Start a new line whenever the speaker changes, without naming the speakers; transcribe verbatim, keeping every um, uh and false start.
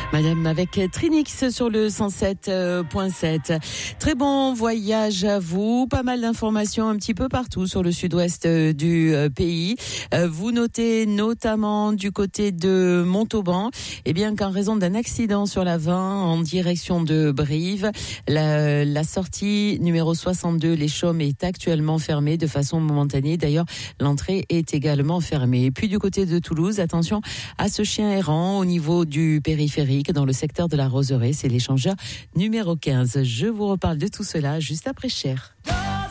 Madame avec Trinix sur le cent sept virgule sept. Très bon voyage à vous. Pas mal d'informations un petit peu partout sur le sud-ouest du pays. Vous notez notamment du côté de Montauban, eh bien qu'en raison d'un accident sur la vingt en direction de Brive, la, la sortie numéro soixante-deux, les Chaumes, est actuellement fermée de façon momentanée. D'ailleurs, l'entrée est également fermée. Et puis du côté de Toulouse, attention à ce chien errant au niveau du périphérique dans le secteur de la Roseraie. C'est l'échangeur numéro quinze. Je vous reparle de tout cela juste après Cher.